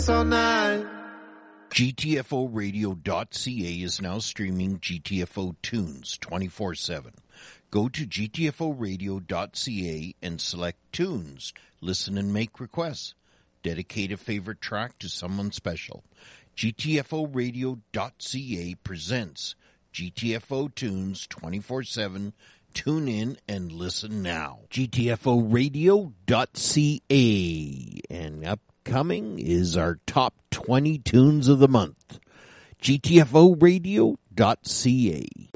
all night. GTFOradio.ca is now streaming GTFO tunes 24/7. Go to GTFOradio.ca and select tunes. Listen and make requests. Dedicate a favorite track to someone special. GTFOradio.ca presents GTFO tunes 24/7. Tune in and listen now. GTFOradio.ca. And upcoming is our top 20 tunes of the month. GTFOradio.ca.